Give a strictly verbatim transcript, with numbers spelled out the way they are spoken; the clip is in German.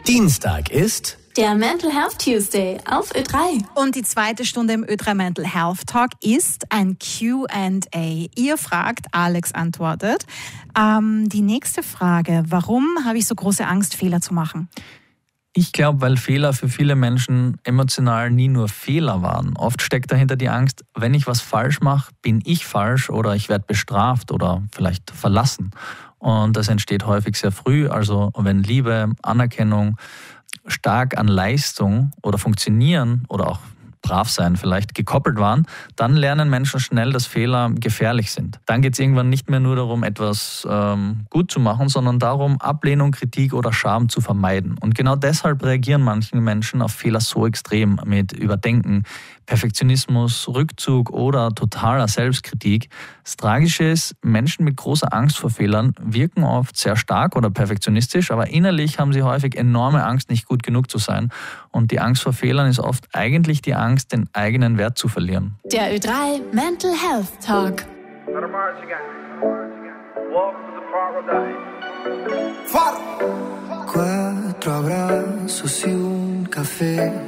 Dienstag ist der Mental Health Tuesday auf Ö drei. Und die zweite Stunde im Ö drei Mental Health Talk ist ein Q and A. Ihr fragt, Alex antwortet. Ähm, die nächste Frage: Warum habe ich so große Angst, Fehler zu machen? Ich glaube, weil Fehler für viele Menschen emotional nie nur Fehler waren. Oft steckt dahinter die Angst, wenn ich was falsch mache, bin ich falsch oder ich werde bestraft oder vielleicht verlassen. Und das entsteht häufig sehr früh. Also wenn Liebe, Anerkennung stark an Leistung oder Funktionieren oder auch brav sein vielleicht gekoppelt waren, dann lernen Menschen schnell, dass Fehler gefährlich sind. Dann geht es irgendwann nicht mehr nur darum, etwas ähm, gut zu machen, sondern darum, Ablehnung, Kritik oder Scham zu vermeiden. Und genau deshalb reagieren manche Menschen auf Fehler so extrem mit Überdenken, Perfektionismus, Rückzug oder totaler Selbstkritik. Das Tragische ist, Menschen mit großer Angst vor Fehlern wirken oft sehr stark oder perfektionistisch, aber innerlich haben sie häufig enorme Angst, nicht gut genug zu sein. Und die Angst vor Fehlern ist oft eigentlich die Angst, den eigenen Wert zu verlieren. Der Ö drei Mental Health Talk. Quattro abbracci y un caffè.